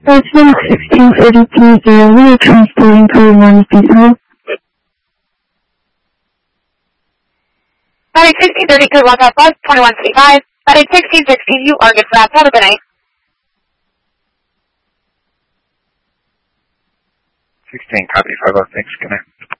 President 1633 Air, we are transporting 31 people. Flight 1632 Lockout Bus 2135. Flight 1616, you are good for that. Have a good night. 16, copy 506, connect.